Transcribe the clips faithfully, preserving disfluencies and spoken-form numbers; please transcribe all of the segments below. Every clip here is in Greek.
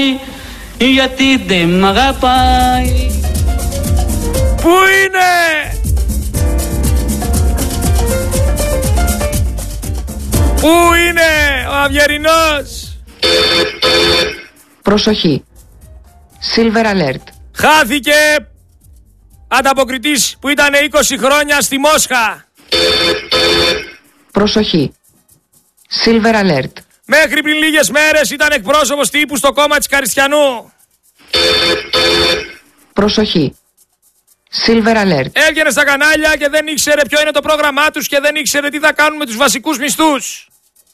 γιατί δεν μ' αγαπάει. Πού είναι? Πού είναι ο Αυγερινός? Προσοχή. Silver alert. Χάθηκε ανταποκριτής που ήταν είκοσι χρόνια στη Μόσχα. Προσοχή. Silver alert. Μέχρι πριν λίγες μέρες ήταν εκπρόσωπος τύπου στο κόμμα της Καριστιανού. Προσοχή. Silver alert. Έβγαινε στα κανάλια και δεν ήξερε ποιο είναι το πρόγραμμά τους και δεν ήξερε τι θα κάνουν με τους βασικούς μισθούς.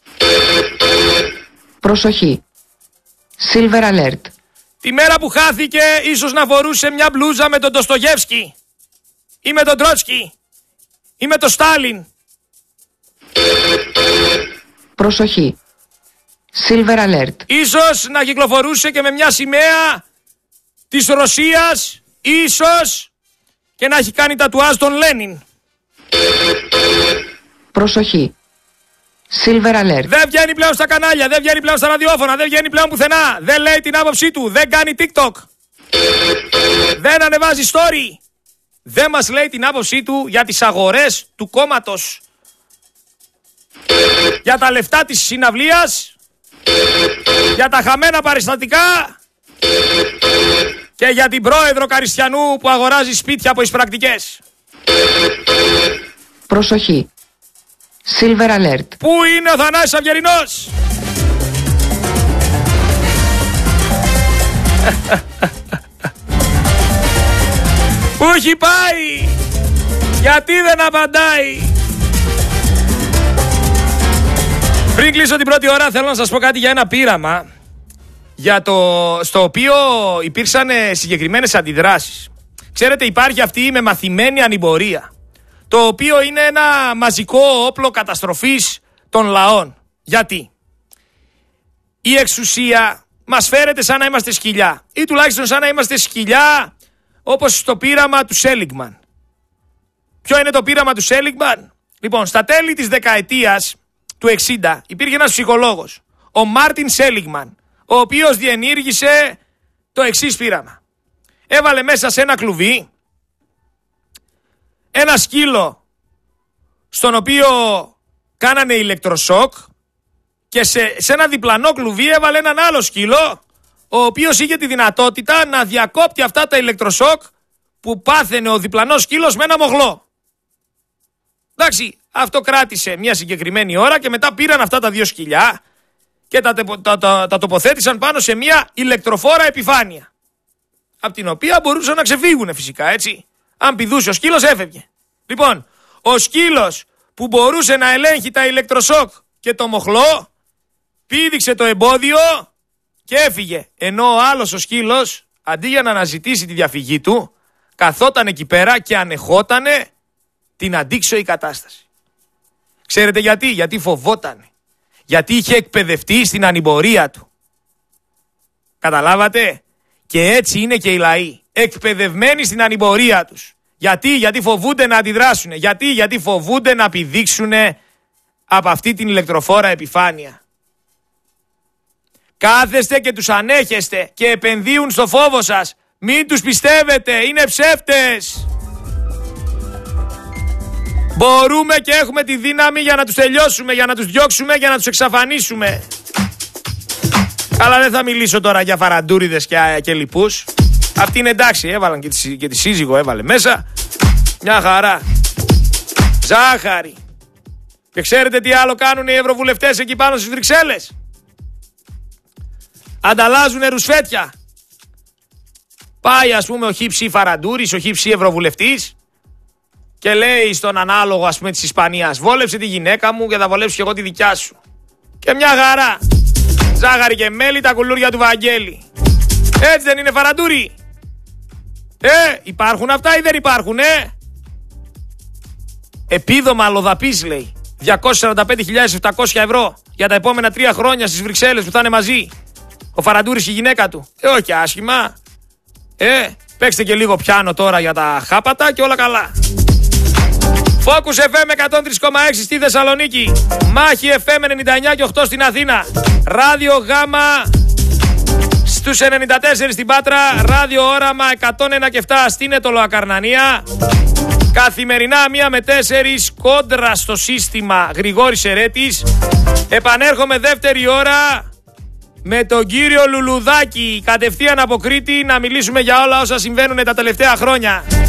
Προσοχή. Silver alert. Τη μέρα που χάθηκε ίσως να φορούσε μια μπλούζα με τον Ντοστογεύσκι ή με τον Τρότσκι ή με τον Στάλιν. Προσοχή. Silver alert. Ίσως να κυκλοφορούσε και με μια σημαία της Ρωσίας, ίσως και να έχει κάνει τατουάζ τον Λένιν. Προσοχή. Silver alert. Δεν βγαίνει πλέον στα κανάλια, δεν βγαίνει πλέον στα ραδιόφωνα, δεν βγαίνει πλέον πουθενά. Δεν λέει την άποψή του, δεν κάνει TikTok. Δεν ανεβάζει story. Δεν μας λέει την άποψή του για τις αγορές του κόμματος. Για τα λεφτά της συναυλίας. Για τα χαμένα παριστατικά. Και για την πρόεδρο Καριστιανού που αγοράζει σπίτια από εισπρακτικές. Προσοχή. Silver alert. Πού είναι ο Θανάσης Αυγερινός? Πού έχει πάει? Γιατί δεν απαντάει? Πριν κλείσω την πρώτη ώρα θέλω να σας πω κάτι για ένα πείραμα για το, στο οποίο υπήρξαν συγκεκριμένες αντιδράσεις. Ξέρετε, υπάρχει αυτή η μεμαθημένη ανημπορία, το οποίο είναι ένα μαζικό όπλο καταστροφής των λαών. Γιατί? Η εξουσία μας φέρεται σαν να είμαστε σκυλιά, ή τουλάχιστον σαν να είμαστε σκυλιά όπως στο πείραμα του Σέλιγμαν. Ποιο είναι το πείραμα του Σέλιγμαν? Λοιπόν, στα τέλη της δεκαετίας του εξήντα υπήρχε ένας ψυχολόγος, ο Μάρτιν Σέλιγμαν, ο οποίος διενήργησε το εξής πείραμα. Έβαλε μέσα σε ένα κλουβί ένα σκύλο στον οποίο κάνανε ηλεκτροσόκ και σε, σε ένα διπλανό κλουβί έβαλε έναν άλλο σκύλο ο οποίος είχε τη δυνατότητα να διακόπτει αυτά τα ηλεκτροσόκ που πάθαινε ο διπλανός σκύλος με ένα μογλό. Εντάξει, αυτό κράτησε μια συγκεκριμένη ώρα και μετά πήραν αυτά τα δύο σκυλιά και τα, τα, τα, τα τοποθέτησαν πάνω σε μια ηλεκτροφόρα επιφάνεια, από την οποία μπορούσαν να ξεφύγουν φυσικά, έτσι. Αν πηδούσε ο σκύλος έφευγε. Λοιπόν, ο σκύλος που μπορούσε να ελέγχει τα ηλεκτροσόκ και το μοχλό πήδηξε το εμπόδιο και έφυγε. Ενώ ο άλλος ο σκύλος, αντί για να αναζητήσει τη διαφυγή του, καθόταν εκεί πέρα και ανεχότανε την αντίξωη κατάσταση. Ξέρετε γιατί? Γιατί φοβότανε. Γιατί είχε εκπαιδευτεί στην ανημπορία του. Καταλάβατε? Και έτσι είναι και οι λαοί. Εκπαιδευμένοι στην ανημπορία τους. Γιατί? Γιατί φοβούνται να αντιδράσουν. Γιατί? Γιατί φοβούνται να πηδήξουν από αυτή την ηλεκτροφόρα επιφάνεια. Κάθεστε και τους ανέχεστε και επενδύουν στο φόβο σας. Μην τους πιστεύετε, είναι ψεύτες. Μπορούμε και έχουμε τη δύναμη για να τους τελειώσουμε, για να τους διώξουμε, για να τους εξαφανίσουμε. Αλλά δεν θα μιλήσω τώρα για φαραντούριδες και, και λοιπούς. Αυτοί είναι εντάξει, έβαλαν και τη, και τη σύζυγο έβαλε μέσα. Μια χαρά. Ζάχαρη. Και ξέρετε τι άλλο κάνουν οι ευρωβουλευτές εκεί πάνω στις Βρυξέλλες? Ανταλλάζουν ρουσφέτια. Πάει ας πούμε ο χύψη Φαραντούρης, ο χύψη ευρωβουλευτής και λέει στον ανάλογο ας πούμε της Ισπανίας, βόλεψε τη γυναίκα μου και θα βολέψω και εγώ τη δικιά σου. Και μια χαρά. Ζάχαρη και μέλι, τα κουλούρια του Βαγγέλη. Έτσι δεν είναι, Φαραντούρη? Ε, υπάρχουν αυτά ή δεν υπάρχουν, ε? Επίδομα αλλοδαπής, λέει. διακόσιες σαράντα πέντε χιλιάδες επτακόσια ευρώ για τα επόμενα τρία χρόνια στις Βρυξέλλες που θα είναι μαζί ο Φαραντούρης και η γυναίκα του. Ε, όχι άσχημα. Ε, παίξτε και λίγο πιάνο τώρα για τα χάπατα και όλα καλά. Focus εφ εμ εκατόν τρία κόμμα έξι στη Θεσσαλονίκη. Μάχη εφ εμ ενενήντα εννιά και οκτώ στην Αθήνα. Ράδιο Γάμα Στους ενενήντα τέσσερα στην Πάτρα, ράδιο όραμα εκατόν ένα και επτά στην Ετωλοακαρνανία. Καθημερινά μία με τέσσερις κόντρα στο σύστημα Γρηγόρης Ερέτης. Επανέρχομαι δεύτερη ώρα με τον κύριο Λουλουδάκη κατευθείαν από Κρήτη να μιλήσουμε για όλα όσα συμβαίνουν τα τελευταία χρόνια.